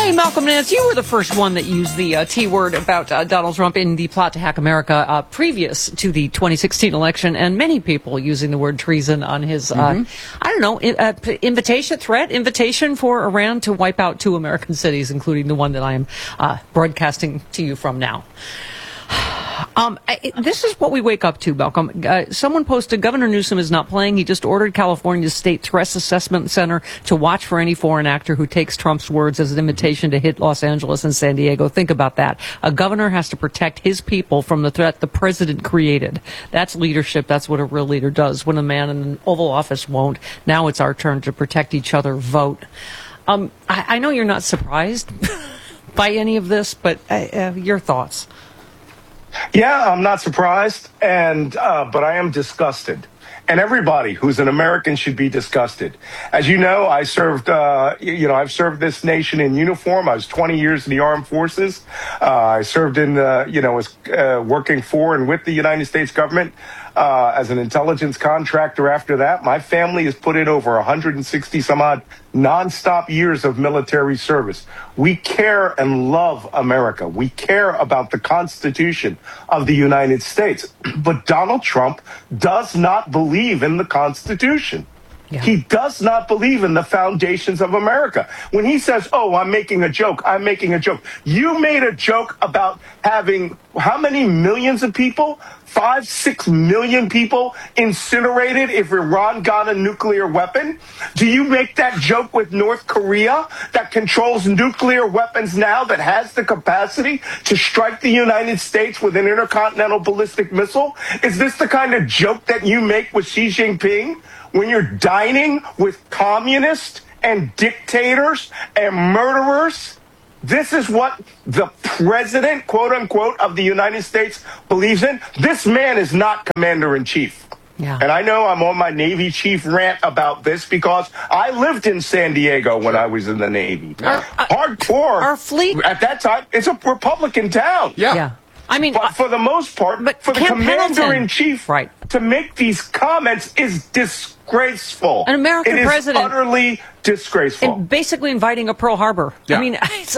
Hey, Malcolm Nance, you were the first one that used the T word about Donald Trump in the plot to hack America previous to the 2016 election, and many people using the word treason on his, invitation for Iran to wipe out 2 American cities, including the one that I am broadcasting to you from now. This is what we wake up to, Malcolm. Someone posted, Governor Newsom is not playing. He just ordered California's State Threat Assessment Center to watch for any foreign actor who takes Trump's words as an invitation to hit Los Angeles and San Diego. Think about that. A governor has to protect his people from the threat the president created. That's leadership. That's what a real leader does. When a man in the Oval Office won't, now it's our turn to protect each other. Vote. I know you're not surprised by any of this, but your thoughts. Yeah, I'm not surprised, but I am disgusted. And everybody who's an American should be disgusted. As you know, I've served this nation in uniform. I was 20 years in the armed forces. I served was working for and with the United States government as an intelligence contractor after that. My family has put in over 160 some odd nonstop years of military service. We care and love America. We care about the Constitution of the United States. But Donald Trump does not believe in the Constitution. Yeah. He does not believe in the foundations of America. When he says, I'm making a joke, I'm making a joke. You made a joke about having how many millions of people? 5-6 million people incinerated if Iran got a nuclear weapon? Do you make that joke with North Korea that controls nuclear weapons now, that has the capacity to strike the United States with an intercontinental ballistic missile? Is this the kind of joke that you make with Xi Jinping when you're dining with communists and dictators and murderers? This is what the president, quote unquote, of the United States believes in. This man is not commander-in-chief. Yeah. And I know I'm on my Navy chief rant about this because I lived in San Diego when I was in the Navy. Hardcore. Our fleet. At that time, it's a Republican town. Yeah. I mean, but for the most part, for the commander-in-chief to make these comments is disgraceful. An American president. It is utterly disgraceful. And basically inviting a Pearl Harbor. Yeah. I mean,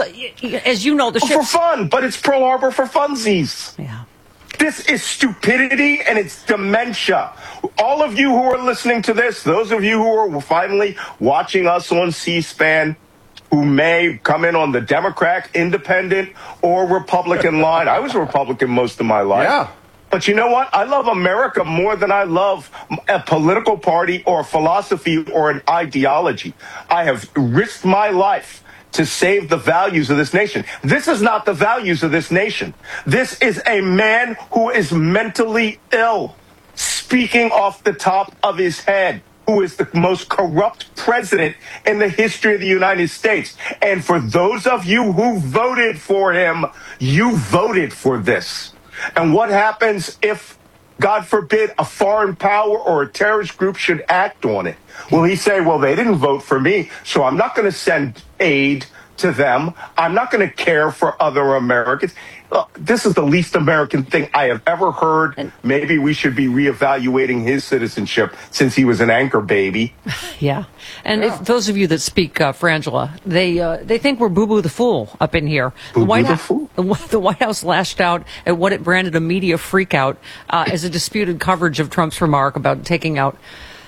as you know, the ships... For fun, but it's Pearl Harbor for funsies. Yeah. This is stupidity and it's dementia. All of you who are listening to this, those of you who are finally watching us on C-SPAN, who may come in on the Democrat, Independent, or Republican line. I was a Republican most of my life. Yeah. But you know what? I love America more than I love a political party or a philosophy or an ideology. I have risked my life to save the values of this nation. This is not the values of this nation. This is a man who is mentally ill, speaking off the top of his head, who is the most corrupt president in the history of the United States. And for those of you who voted for him, you voted for this. And what happens if, God forbid, a foreign power or a terrorist group should act on it? Will he say, well, they didn't vote for me, so I'm not going to send aid to them. I'm not going to care for other Americans. Look, this is the least American thing I have ever heard. Maybe we should be reevaluating his citizenship since he was an anchor baby. Yeah. And if those of you that speak Frangela, they think we're Boo Boo the Fool up in here. Boo Boo the Fool? The White House lashed out at what it branded a media freakout as a disputed coverage of Trump's remark about taking out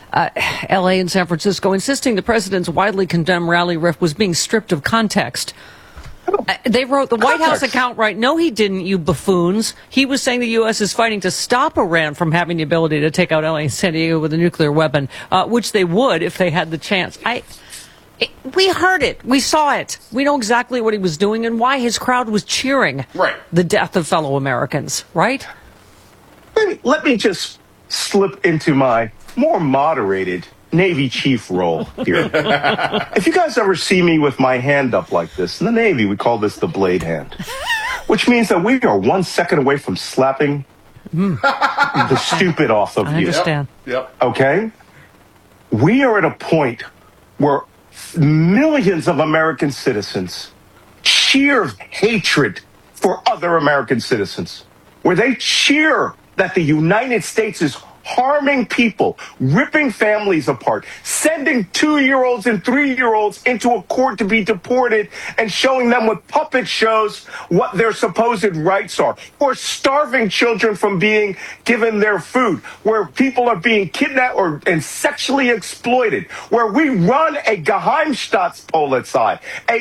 L.A. and San Francisco, insisting the president's widely condemned rally riff was being stripped of context. They wrote the White House account right. No, he didn't, you buffoons. He was saying the U.S. is fighting to stop Iran from having the ability to take out L.A. and San Diego with a nuclear weapon, which they would if they had the chance. We heard it. We saw it. We know exactly what he was doing and why his crowd was cheering the death of fellow Americans, right? Let me just slip into my more moderated Navy chief role here. If you guys ever see me with my hand up like this, in the Navy we call this the blade hand, which means that we are 1 second away from slapping the stupid off of you. I understand. Yep. Okay? We are at a point where millions of American citizens cheer hatred for other American citizens, where they cheer that the United States is harming people, ripping families apart, sending 2-year-olds and 3-year-olds into a court to be deported and showing them with puppet shows what their supposed rights are, or starving children from being given their food, where people are being kidnapped and sexually exploited, where we run a Geheimstaatspolizei, a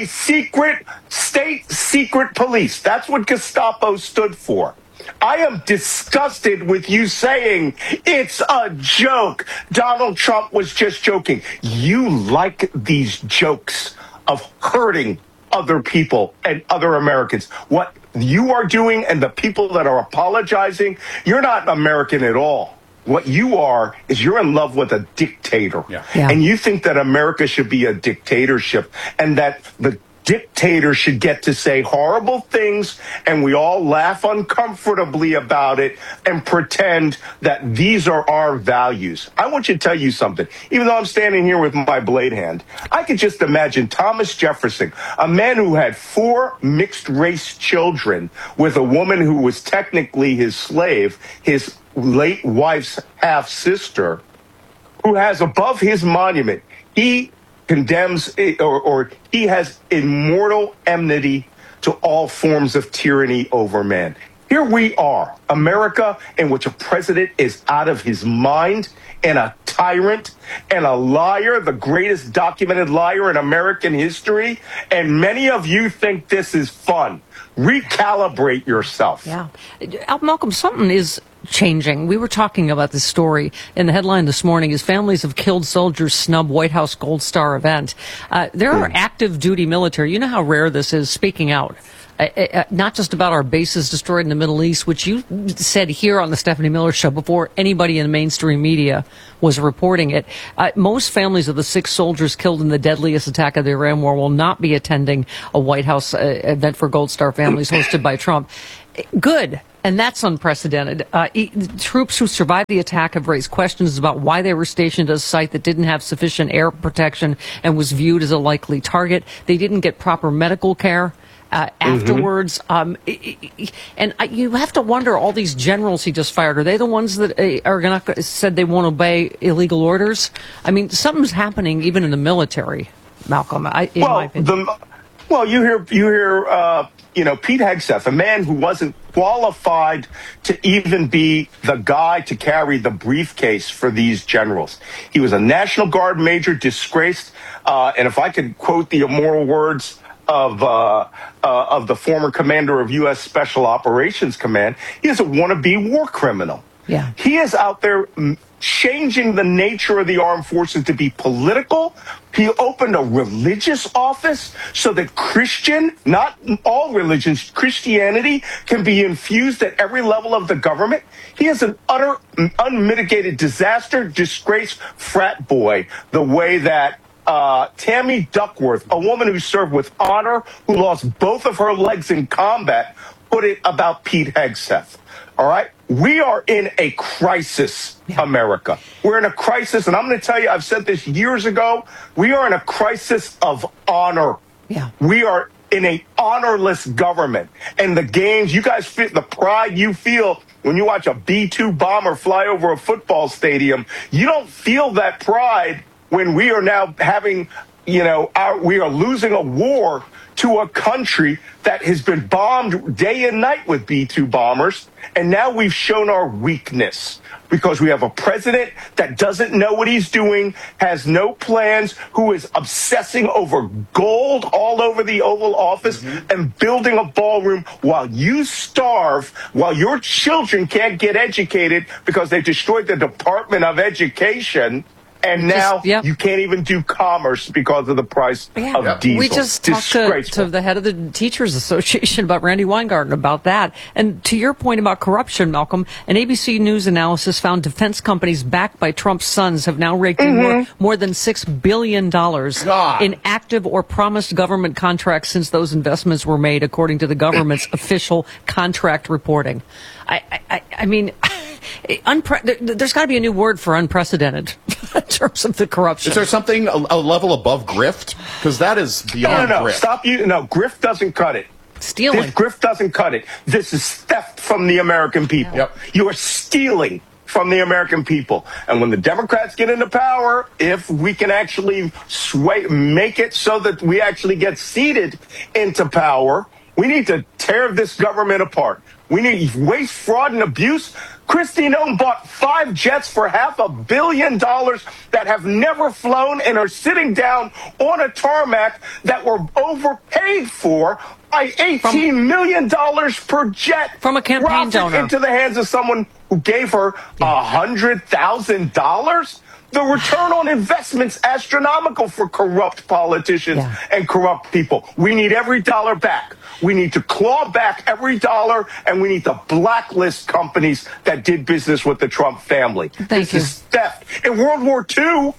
state secret police. That's what Gestapo stood for. I am disgusted with you saying it's a joke. Donald Trump was just joking. You like these jokes of hurting other people and other Americans. What you are doing and the people that are apologizing, you're not American at all. What you are is you're in love with a dictator. Yeah. And you think that America should be a dictatorship and that the dictator should get to say horrible things and we all laugh uncomfortably about it and pretend that these are our values. I want you to tell you something. Even though I'm standing here with my blade hand, I could just imagine Thomas Jefferson, a man who had 4 mixed race children with a woman who was technically his slave, his late wife's half-sister, who has above his monument, he condemns or he has immortal enmity to all forms of tyranny over man. Here we are, America, in which a president is out of his mind and a tyrant and a liar, the greatest documented liar in American history. And many of you think this is fun. Recalibrate yourself. Yeah. Malcolm, something is changing. We were talking about this story in the headline this morning is families of killed soldiers snub White House Gold Star event. There are active duty military. You know how rare this is speaking out. Not just about our bases destroyed in the Middle East, which you said here on the Stephanie Miller Show before anybody in the mainstream media was reporting it. Most families of the 6 soldiers killed in the deadliest attack of the Iran war will not be attending a White House event for Gold Star families hosted by Trump. Good. And that's unprecedented. Troops who survived the attack have raised questions about why they were stationed at a site that didn't have sufficient air protection and was viewed as a likely target. They didn't get proper medical care afterwards. And you have to wonder, all these generals he just fired, are they the ones that are said they won't obey illegal orders? I mean, something's happening even in the military, Malcolm, in my opinion. You hear Pete Hegseth, a man who wasn't qualified to even be the guy to carry the briefcase for these generals. He was a National Guard major, disgraced, and if I could quote the immoral words of the former commander of U.S. Special Operations Command, he is a wannabe war criminal. Yeah. He is out there changing the nature of the armed forces to be political. He opened a religious office so that not all religions, Christianity can be infused at every level of the government. He is an utter, unmitigated disaster, disgrace, frat boy, the way that Tammy Duckworth, a woman who served with honor, who lost both of her legs in combat, put it about Pete Hegseth. All right? We are in a crisis, America. We're in a crisis, and I'm going to tell you, I've said this years ago, we are in a crisis of honor. Yeah. We are in a honorless government. And the games, you guys feel the pride you feel when you watch a B-2 bomber fly over a football stadium. You don't feel that pride when we are now having, we are losing a war to a country that has been bombed day and night with B-2 bombers. And now we've shown our weakness because we have a president that doesn't know what he's doing, has no plans, who is obsessing over gold all over the Oval Office and building a ballroom while you starve, while your children can't get educated because they destroyed the Department of Education. And now you can't even do commerce because of the price of diesel. We just talked to the head of the Teachers Association about Randy Weingarten about that. And to your point about corruption, Malcolm, an ABC News analysis found defense companies backed by Trump's sons have now raked in more than $6 billion in active or promised government contracts since those investments were made, according to the government's official contract reporting. I mean, there's got to be a new word for unprecedented in terms of the corruption. Is there something a level above grift? Because that is beyond grift. Stop you. No, grift doesn't cut it. Stealing. Grift doesn't cut it. This is theft from the American people. Yep. You are stealing from the American people. And when the Democrats get into power, if we can actually make it so that we actually get seated into power, we need to tear this government apart. We need waste, fraud, and abuse. Kristi Noem bought 5 jets for $500 million that have never flown and are sitting down on a tarmac that were overpaid for by $18 million per jet. From a campaign donor. Into the hands of someone who gave her $100,000. The return on investment's astronomical for corrupt politicians and corrupt people. We need every dollar back. We need to claw back every dollar, and we need to blacklist companies that did business with the Trump family. Thank you. This is theft. In World War II,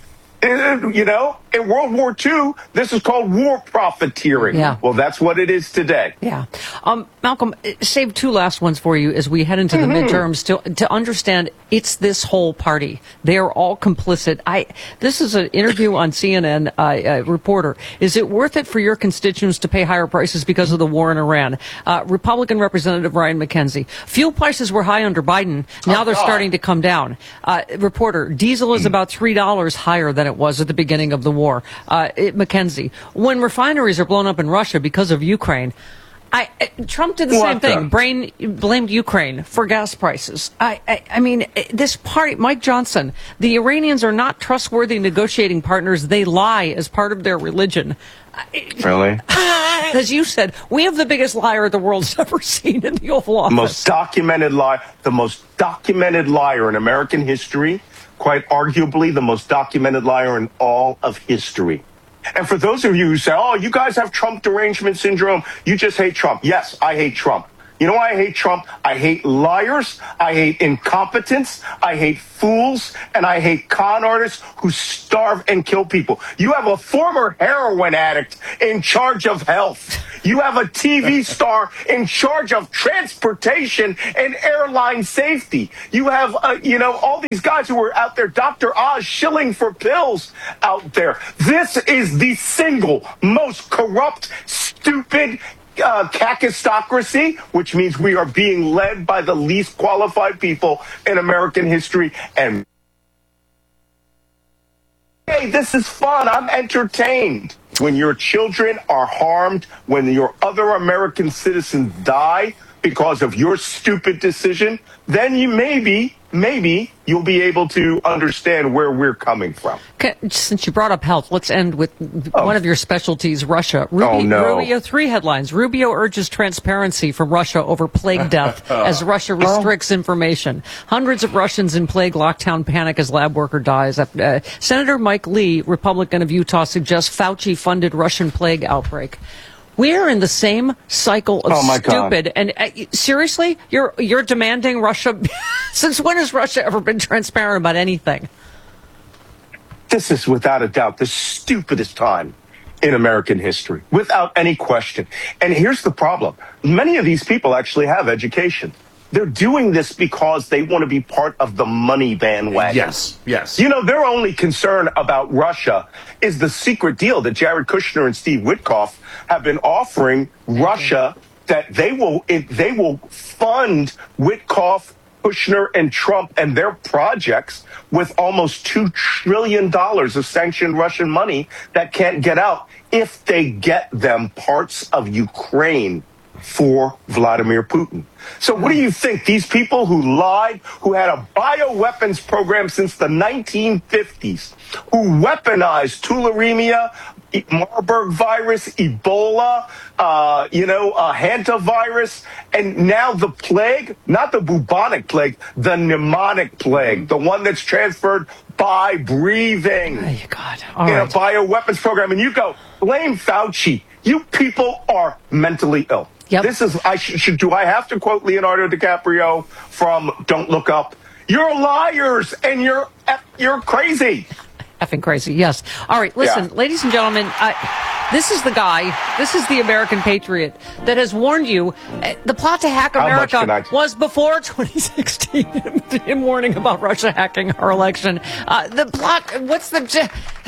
in World War II, this is called war profiteering. Yeah. Well, that's what it is today. Yeah. Malcolm, save 2 last ones for you as we head into the midterms to understand it's this whole party. They are all complicit. This is an interview on CNN, reporter. Is it worth it for your constituents to pay higher prices because of the war in Iran? Republican Representative Ryan McKenzie. Fuel prices were high under Biden. Now they're starting to come down. Reporter, diesel is about $3 higher than it was at the beginning of the war. McKenzie, when refineries are blown up in Russia because of Ukraine, Trump did the same thing. Blamed Ukraine for gas prices. I mean, this party, Mike Johnson, the Iranians are not trustworthy negotiating partners. They lie as part of their religion. Really? As you said, we have the biggest liar the world's ever seen in the Oval Office. The most documented liar in American history, quite arguably the most documented liar in all of history. And for those of you who say, oh, you guys have Trump derangement syndrome, you just hate Trump. Yes, I hate Trump. You know why I hate Trump? I hate liars, I hate incompetence, I hate fools, and I hate con artists who starve and kill people. You have a former heroin addict in charge of health. You have a TV star in charge of transportation and airline safety. You have, all these guys who are out there, Dr. Oz shilling for pills out there. This is the single most corrupt, stupid kakistocracy, which means we are being led by the least qualified people in American history. And hey, this is fun. I'm entertained. When your children are harmed, when your other American citizens die because of your stupid decision, then you maybe you'll be able to understand where we're coming from. Since you brought up health, let's end with one of your specialties, Russia. Rubio 3 headlines. Rubio urges transparency from Russia over plague death as Russia restricts information. Hundreds of Russians in plague lockdown panic as lab worker dies. Senator Mike Lee, Republican of Utah, suggests Fauci-funded Russian plague outbreak. We're in the same cycle of stupid. And seriously, you're demanding Russia. Since when has Russia ever been transparent about anything? This is without a doubt the stupidest time in American history, without any question. And here's the problem. Many of these people actually have education. They're doing this because they want to be part of the money bandwagon. Yes. Their only concern about Russia is the secret deal that Jared Kushner and Steve Witkoff have been offering Russia, that they will fund Witkoff, Kushner, and Trump and their projects with almost $2 trillion of sanctioned Russian money that can't get out if they get them parts of Ukraine for Vladimir Putin. So what do you think? These people who lied, who had a bioweapons program since the 1950s, who weaponized tularemia, Marburg virus, Ebola, hantavirus, and now the plague, not the bubonic plague, the pneumonic plague, the one that's transferred by breathing. Oh, God. A bioweapons program. And you go, blame Fauci. You people are mentally ill. Yep. This is, do I have to quote Leonardo DiCaprio from Don't Look Up? You're liars and you're crazy. Effing crazy, yes. All right, listen, ladies and gentlemen, this is the guy, this is the American patriot that has warned you. The plot to hack America was before 2016, him warning about Russia hacking our election. The plot,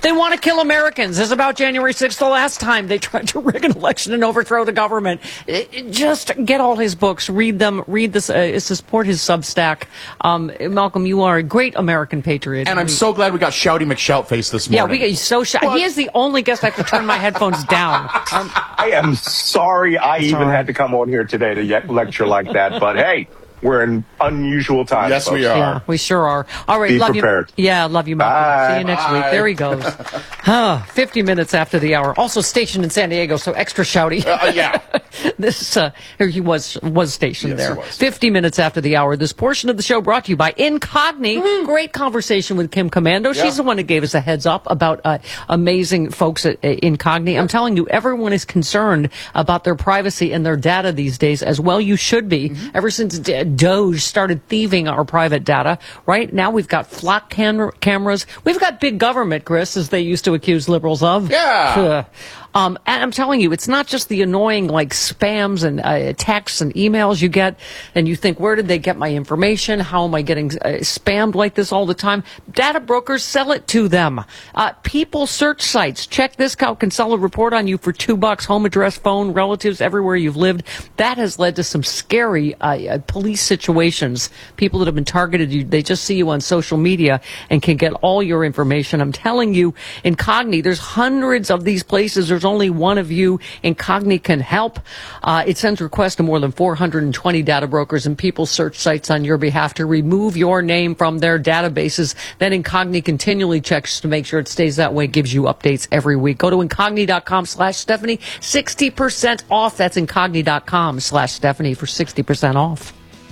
They want to kill Americans. It's about January 6th, the last time they tried to rig an election and overthrow the government. Just get all his books, read them, read this, support his Substack. Malcolm, you are a great American patriot. And I'm so glad we got Shouty McShoutface this morning. Yeah, we get so shy. He is the only guest I have to turn my headphones down. I am sorry I even had to come on here today to lecture like that, but hey, we're in unusual times. Yes, folks. we are. Yeah, we sure are. All right, Be love prepared. you. Yeah, love you, Malcolm. Bye. See you next week. There he goes. 50 minutes after the hour. Also stationed in San Diego, so extra shouty. Yeah. This he was stationed Yes, there. he was. 50 minutes after the hour. This portion of the show brought to you by Incogni. Great conversation with Kim Commando. Yeah. She's the one who gave us a heads up about amazing folks at Incogni. I'm telling you, everyone is concerned about their privacy and their data these days, as well you should be. Ever since Doge started thieving our private data, right now we've got flock cameras. We've got big government, Chris, as they used to accuse liberals of. Yeah. And I'm telling you, it's not just the annoying like spams and texts and emails you get, and you think, where did they get my information? How am I getting spammed like this all the time? Data brokers sell it to them. People search sites. Check This out can sell a report on you for $2. Home address, phone, relatives, everywhere you've lived. That has led to some scary police situations. People that have been targeted, they just see you on social media and can get all your information. I'm telling you, Incogni, there's hundreds of these places. There's only one of you. Incogni can help. It sends requests to more than 420 data brokers and people search sites on your behalf to remove your name from their databases. Then Incogni continually checks to make sure it stays that way, gives you updates every week. Go to Incogni.com/Stephanie, 60% off. That's Incogni.com/Stephanie for 60% off.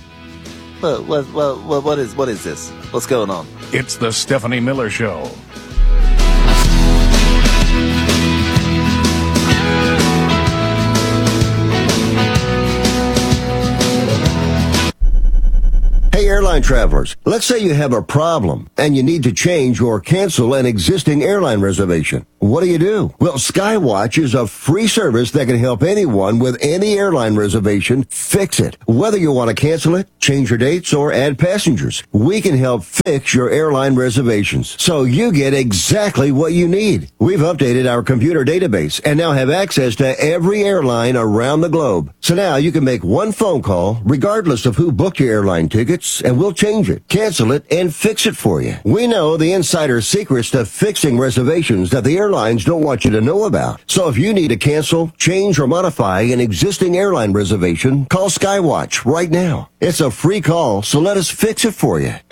What is this? What's going on? It's the Stephanie Miller Show. Hey, airline travelers, let's say you have a problem and you need to change or cancel an existing airline reservation. What do? Well, Skywatch is a free service that can help anyone with any airline reservation fix it. Whether you want to cancel it, change your dates, or add passengers, we can help fix your airline reservations so you get exactly what you need. We've updated our computer database and now have access to every airline around the globe. So now you can make one phone call regardless of who booked your airline tickets, and we'll change it, cancel it, and fix it for you. We know the insider secrets to fixing reservations that the airlines don't want you to know about. So if you need to cancel, change, or modify an existing airline reservation, call Skywatch right now. It's a free call, so let us fix it for you.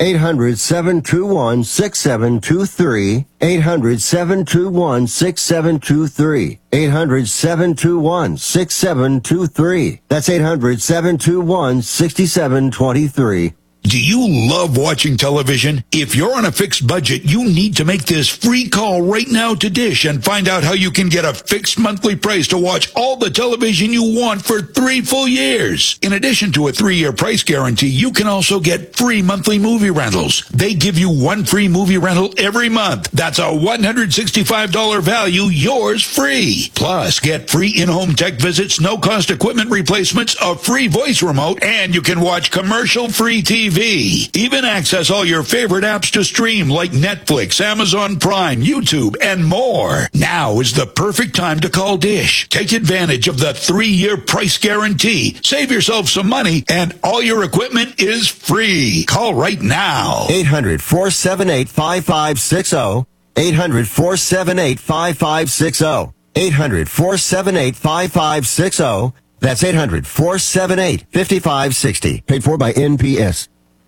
800-721-6723. 800-721-6723. 800-721-6723. That's 800-721-6723. Do you love watching television? If you're on a fixed budget, you need to make this free call right now to Dish and find out how you can get a fixed monthly price to watch all the television you want for 3 full years. In addition to a 3-year price guarantee, you can also get free monthly movie rentals. They give you one free movie rental every month. That's a $165 value, yours free. Plus, get free in-home tech visits, no-cost equipment replacements, a free voice remote, and you can watch commercial-free TV. Even access all your favorite apps to stream like Netflix, Amazon Prime, YouTube, and more. Now is the perfect time to call Dish. Take advantage of the 3-year price guarantee. Save yourself some money, and all your equipment is free. Call right now. 800-478-5560. 800-478-5560. 800-478-5560. That's 800-478-5560. Paid for by NPS.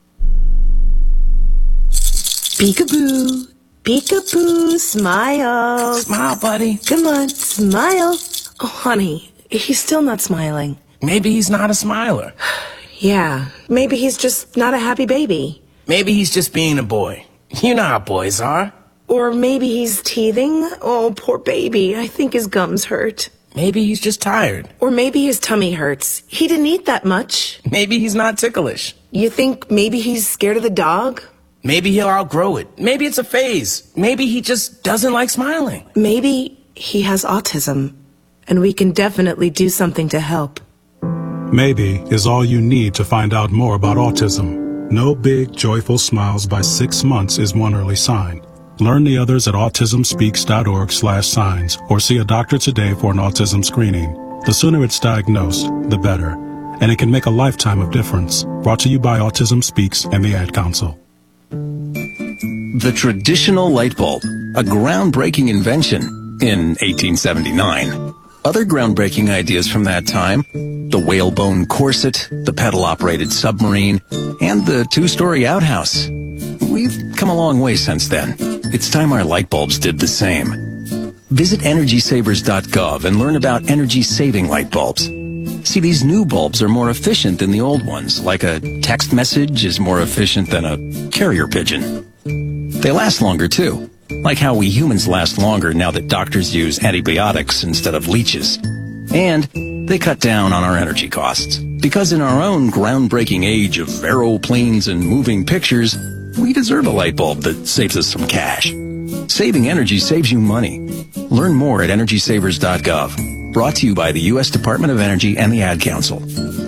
Peekaboo, peekaboo, smile. Smile, buddy. Come on, smile. Oh, honey, he's still not smiling. Maybe he's not a smiler. Yeah, maybe he's just not a happy baby. Maybe he's just being a boy. You know how boys are. Or maybe he's teething. Oh, poor baby. I think his gums hurt. Maybe he's just tired. Or maybe his tummy hurts. He didn't eat that much. Maybe he's not ticklish. You think maybe he's scared of the dog? Maybe he'll outgrow it. Maybe it's a phase. Maybe he just doesn't like smiling. Maybe he has autism, and we can definitely do something to help. Maybe is all you need to find out more about autism. No big, joyful smiles by 6 months is one early sign. Learn the others at autismspeaks.org/signs or see a doctor today for an autism screening. The sooner it's diagnosed, the better. And it can make a lifetime of difference. Brought to you by Autism Speaks and the Ad Council. The traditional light bulb, a groundbreaking invention in 1879. Other groundbreaking ideas from that time, the whalebone corset, the pedal-operated submarine, and the two-story outhouse. We've come a long way since then. It's time our light bulbs did the same. Visit EnergySavers.gov and learn about energy-saving light bulbs. See, these new bulbs are more efficient than the old ones, like a text message is more efficient than a carrier pigeon. They last longer, too, like how we humans last longer now that doctors use antibiotics instead of leeches. And they cut down on our energy costs, because in our own groundbreaking age of aeroplanes and moving pictures, we deserve a light bulb that saves us some cash. Saving energy saves you money. Learn more at EnergySavers.gov. Brought to you by the U.S. Department of Energy and the Ad Council.